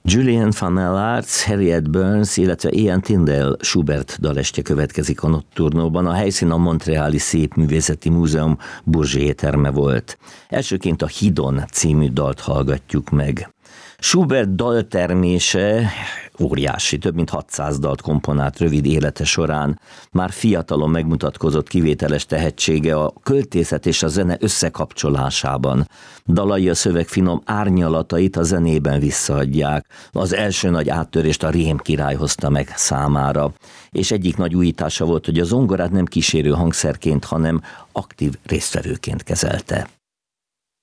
Julian van Elart, Harriet Burns, illetve Ian Tyndale Schubert dalestje következik a Nocturnóban. A helyszín a Montreali Szépművészeti Múzeum Bourget terme volt. Elsőként a Hidon című dalt hallgatjuk meg. Schubert daltermése óriási, több mint 600 dalt komponált rövid élete során. Már fiatalon megmutatkozott kivételes tehetsége a költészet és a zene összekapcsolásában. Dalai a szöveg finom árnyalatait a zenében visszaadják. Az első nagy áttörést a Rém király hozta meg számára. És egyik nagy újítása volt, hogy a zongorát nem kísérő hangszerként, hanem aktív résztvevőként kezelte.